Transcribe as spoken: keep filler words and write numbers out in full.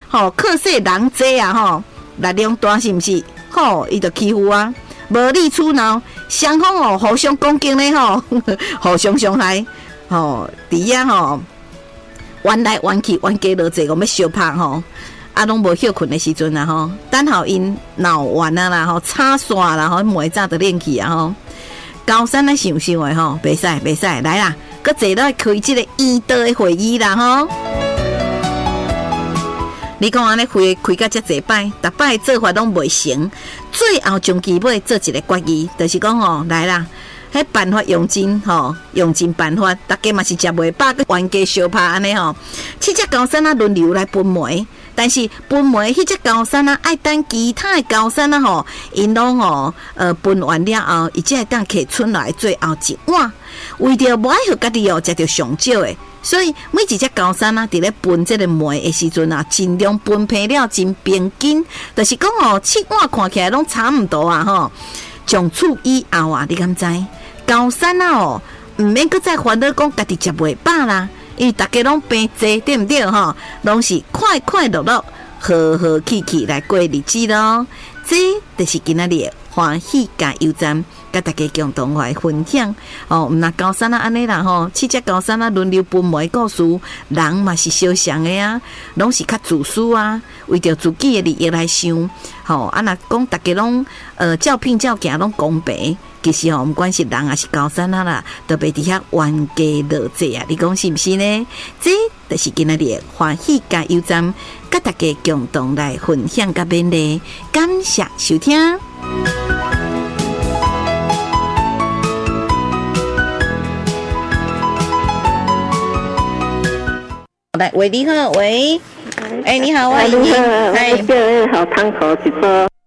吼，客舍人多啊，吼，力量大是毋是？吼，伊就欺负啊，无理取闹，双方哦互相攻击咧吼，互相伤害，吼，伫遐吼，弯来弯去，弯加落济，我要相拍吼。啊，拢无休困的时阵啊吼，等候因闹完啊啦吼，插线啦吼，每早就练去啊吼。高三咧想想的吼，袂使袂使，来啦，搁坐来开即个医道的会议啦吼。你讲安尼开开甲遮济摆，逐摆做法拢袂成，最后终期要做一个决议，就是讲吼，来啦，迄办法用尽吼，用尽办法，大家嘛是食袂饱，搁冤家相拍安尼吼，七只高山啊轮流来分梅。但是分梅迄只高山啊，爱等其他的高山啊吼，因拢吼呃分完了后，伊才会当摕出来最后一碗。为着无爱互家己哦食着上少的，所以每一只高山啊，伫咧分这个梅的时阵啊，尽量分配了真平均，就是讲哦，七碗看起来拢差毋多啊吼。从此以后啊，你敢知？高山啊哦，毋免搁再烦恼讲家己食袂饱啦。因为大家拢平济，对毋对吼？拢是快快乐乐、和和气气来过日子咯。这就是今仔日欢喜加油站，甲大家共同来分享。哦，毋那高山啊安尼啦吼，七只高山啊轮流分梅故事，人嘛是相像的啊，拢是较自私啊，为着自己的利益来想。吼、哦，啊若讲大家拢呃照拼照行拢公平。其实吼，毋管是人还是高山啊啦，都袂伫遐冤家落济啊！你讲是毋是呢？这就是今仔日欢喜加油站，甲大家共同来分享甲勉励，感谢收听。来，喂，你好，喂，哎、欸，你好，我你好， 哎， 这个好汤口一桌。